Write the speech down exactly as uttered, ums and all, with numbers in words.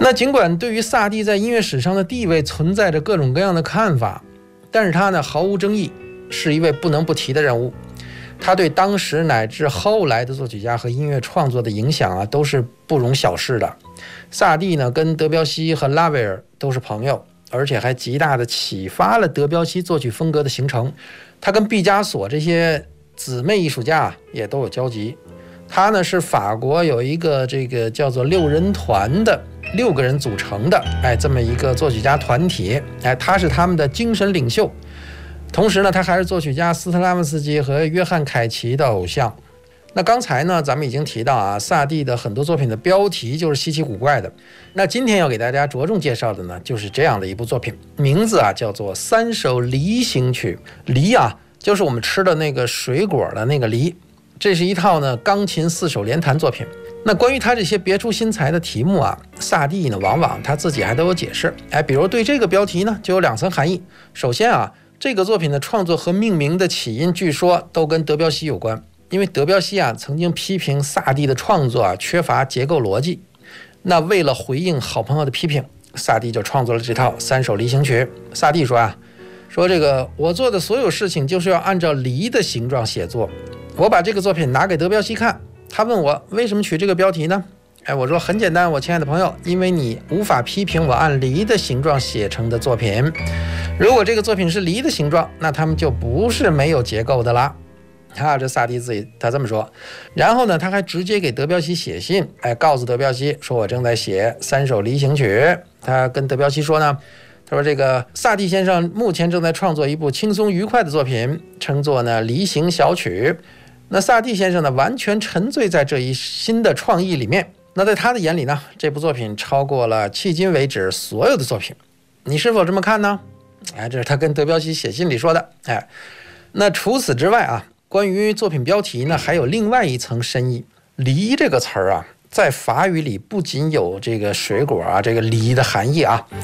那尽管对于萨蒂在音乐史上的地位存在着各种各样的看法，但是他呢毫无争议，是一位不能不提的人物。他对当时乃至后来的作曲家和音乐创作的影响啊，都是不容小视的。萨蒂呢跟德彪西和拉威尔都是朋友，而且还极大的启发了德彪西作曲风格的形成。他跟毕加索这些姊妹艺术家也都有交集。他呢是法国有一个这个叫做六人团的六个人组成的哎这么一个作曲家团体，哎他是他们的精神领袖。同时呢，他还是作曲家斯特拉文斯基和约翰凯奇的偶像。那刚才呢，咱们已经提到啊，萨蒂的很多作品的标题就是稀奇古怪的。那今天要给大家着重介绍的呢，就是这样的一部作品，名字啊叫做《三首梨行曲》。梨啊，就是我们吃的那个水果的那个梨。这是一套呢钢琴四手联弹作品。那关于他这些别出心裁的题目啊，萨蒂呢往往他自己还都有解释。哎，比如对这个标题呢，就有两层含义。首先啊，这个作品的创作和命名的起因，据说都跟德彪西有关。因为德彪西啊曾经批评萨蒂的创作啊缺乏结构逻辑。那为了回应好朋友的批评，萨蒂就创作了这套三首梨行曲。萨蒂说啊，说这个我做的所有事情就是要按照梨的形状写作。我把这个作品拿给德彪西看，他问我为什么取这个标题呢？哎，我说很简单，我亲爱的朋友，因为你无法批评我按梨的形状写成的作品。如果这个作品是梨的形状，那他们就不是没有结构的啦。啊，这萨蒂自己他这么说。然后呢，他还直接给德彪西写信，哎，告诉德彪西说我正在写三首梨行曲。他跟德彪西说呢，他说这个萨蒂先生目前正在创作一部轻松愉快的作品，称作呢梨行小曲。那萨蒂先生呢，完全沉醉在这一新的创意里面。那在他的眼里呢，这部作品超过了迄今为止所有的作品。你是否这么看呢？哎，这是他跟德彪西写信里说的。哎，那除此之外啊，关于作品标题呢，还有另外一层深意。梨这个词儿啊，在法语里不仅有这个水果啊，这个梨的含义啊，